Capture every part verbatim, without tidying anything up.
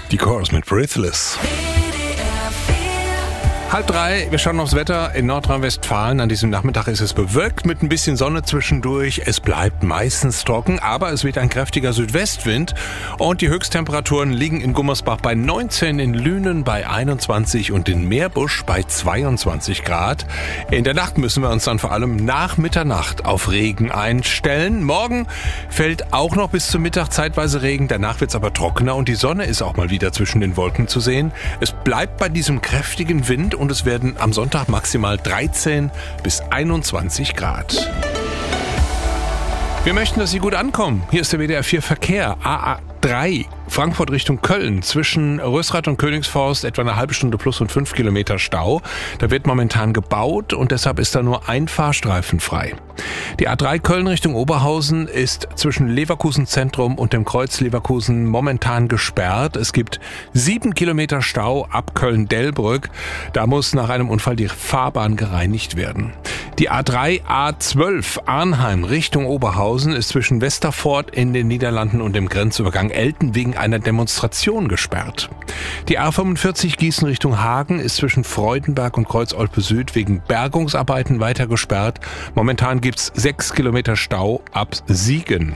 Die Chorus mit Breathless. Halb drei, wir schauen aufs Wetter in Nordrhein-Westfalen. An diesem Nachmittag ist es bewölkt mit ein bisschen Sonne zwischendurch. Es bleibt meistens trocken, aber es weht ein kräftiger Südwestwind. Und die Höchsttemperaturen liegen in Gummersbach bei neunzehn, in Lünen bei einundzwanzig und in Meerbusch bei zweiundzwanzig Grad. In der Nacht müssen wir uns dann vor allem nach Mitternacht auf Regen einstellen. Morgen fällt auch noch bis zum Mittag zeitweise Regen. Danach wird es aber trockener und die Sonne ist auch mal wieder zwischen den Wolken zu sehen. Es bleibt bei diesem kräftigen Wind und es werden am Sonntag maximal dreizehn bis einundzwanzig Grad. Wir möchten, dass Sie gut ankommen. Hier ist der W D R vier Verkehr. A A drei, Frankfurt Richtung Köln. Zwischen Rösrath und Königsforst etwa eine halbe Stunde plus und fünf Kilometer Stau. Da wird momentan gebaut und deshalb ist da nur ein Fahrstreifen frei. Die A drei Köln Richtung Oberhausen ist zwischen Leverkusen Zentrum und dem Kreuz Leverkusen momentan gesperrt. Es gibt sieben Kilometer Stau ab Köln-Delbrück. Da muss nach einem Unfall die Fahrbahn gereinigt werden. Die A drei A zwölf Arnheim Richtung Oberhausen ist zwischen Westerfort in den Niederlanden und dem Grenzübergang Elten wegen einer Demonstration gesperrt. Die A fünfundvierzig Gießen Richtung Hagen ist zwischen Freudenberg und Kreuz Olpe Süd wegen Bergungsarbeiten weiter gesperrt. Momentan gibt's sechs Kilometer Stau ab Siegen.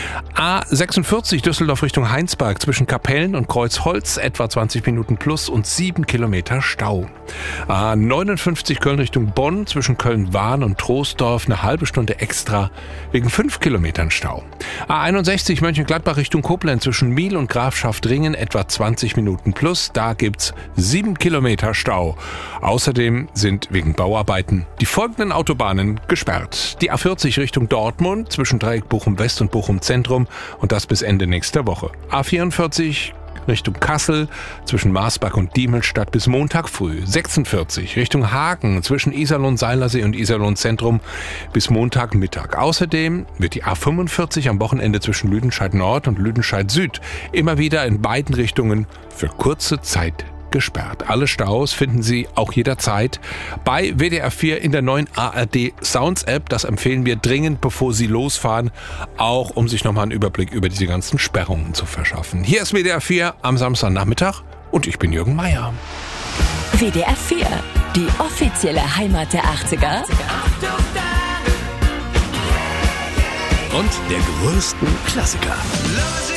A sechsundvierzig Düsseldorf Richtung Heinsberg zwischen Kapellen und Kreuzholz etwa zwanzig Minuten plus und sieben Kilometer Stau. A neunundfünfzig Köln Richtung Bonn zwischen Köln-Wahn und Troisdorf eine halbe Stunde extra wegen fünf Kilometern Stau. A einundsechzig Mönchengladbach Richtung Koblenz zwischen Miel und Grafschaft-Ringen etwa zwanzig Minuten plus. Da gibt's sieben Kilometer Stau. Außerdem sind wegen Bauarbeiten die folgenden Autobahnen gesperrt. Die A vierzig Richtung Dortmund zwischen Dreieck Bochum-West und Bochum-Zentrum und das bis Ende nächster Woche. A vierundvierzig Richtung Kassel zwischen Marsberg und Diemelstadt bis Montag früh. sechsundvierzig Richtung Hagen zwischen Iserlohn-Seilersee und Iserlohn-Zentrum bis Montagmittag. Außerdem wird die A fünfundvierzig am Wochenende zwischen Lüdenscheid Nord und Lüdenscheid Süd immer wieder in beiden Richtungen für kurze Zeit gesperrt. Alle Staus finden Sie auch jederzeit bei W D R vier in der neuen A R D Sounds App. Das empfehlen wir dringend, bevor Sie losfahren, auch um sich nochmal einen Überblick über diese ganzen Sperrungen zu verschaffen. Hier ist W D R vier am Samstagnachmittag und ich bin Jürgen Meier. W D R vier, die offizielle Heimat der achtziger und der größten Klassiker.